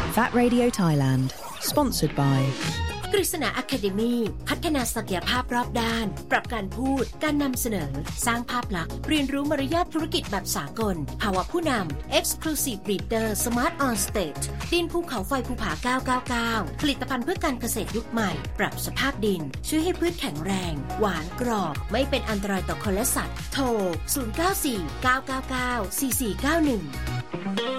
That Radio Thailand, sponsored by กฤษณา Academy พัฒนาศักยภาพรอบด้านปรับการพูดการนำเสนอสร้างภาพลักษณ์เรียนรู้มารยาทธุรกิจแบบสากลภาวะผู้นำ Exclusive Leader Smart on Stage ดินภูเขาไฟภูผา999ผลิตภัณฑ์เพื่อการเกษตรยุคใหม่ปรับสภาพดินช่วยให้พืชแข็งแรงหวานกรอบไม่เป็นอันตรายต่อคนและสัตว์โทร0949994491